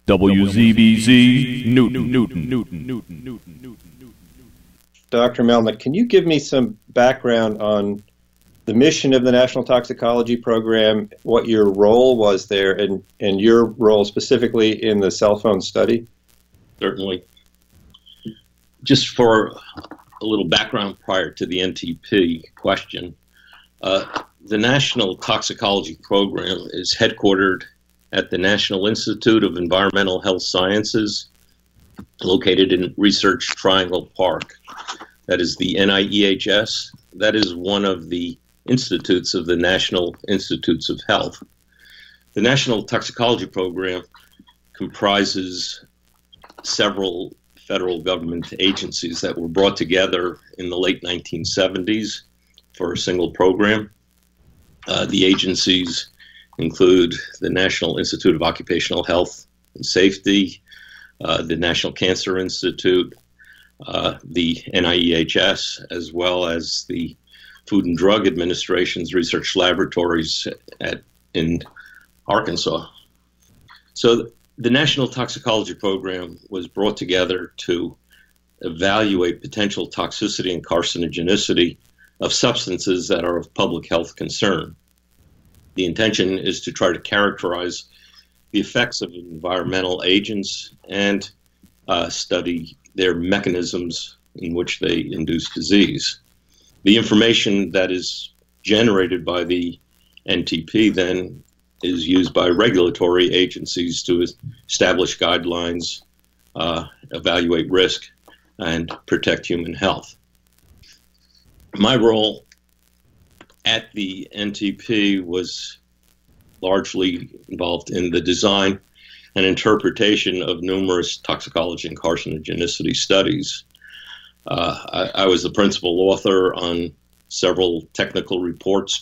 WZBZ Newton. Dr. Melnick, can you give me some background on the mission of the National Toxicology Program, what your role was there, and your role specifically in the cell phone study? Certainly. Just for a little background prior to the NTP question, the National Toxicology Program is headquartered at the National Institute of Environmental Health Sciences, located in Research Triangle Park. That is the NIEHS. That is one of the institutes of the National Institutes of Health. The National Toxicology Program comprises several federal government agencies that were brought together in the late 1970s for a single program. The agencies include the National Institute of Occupational Health and Safety, the National Cancer Institute, the NIEHS, as well as the Food and Drug Administration's research laboratories in Arkansas. So the National Toxicology Program was brought together to evaluate potential toxicity and carcinogenicity of substances that are of public health concern. The intention is to try to characterize the effects of environmental agents and study their mechanisms in which they induce disease. The information that is generated by the NTP then is used by regulatory agencies to establish guidelines, evaluate risk, and protect human health. My role at the NTP was largely involved in the design and interpretation of numerous toxicology and carcinogenicity studies. I was the principal author on several technical reports